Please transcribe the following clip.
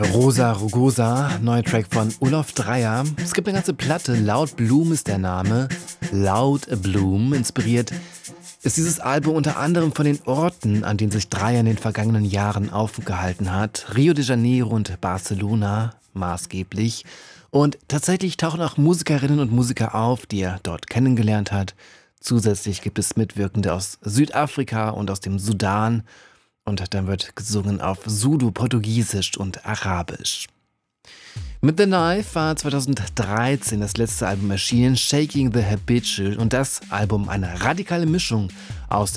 Rosa Rugosa, neuer Track von Olaf Dreier. Es gibt eine ganze Platte, Loud Bloom ist der Name. Loud Bloom, inspiriert ist dieses Album unter anderem von den Orten, an denen sich Dreier in den vergangenen Jahren aufgehalten hat. Rio de Janeiro und Barcelona maßgeblich. Und tatsächlich tauchen auch Musikerinnen und Musiker auf, die er dort kennengelernt hat. Zusätzlich gibt es Mitwirkende aus Südafrika und aus dem Sudan. Und dann wird gesungen auf Zulu, Portugiesisch und Arabisch. Mit The Knife war 2013 das letzte Album erschienen, Shaking the Habitual, und das Album eine radikale Mischung aus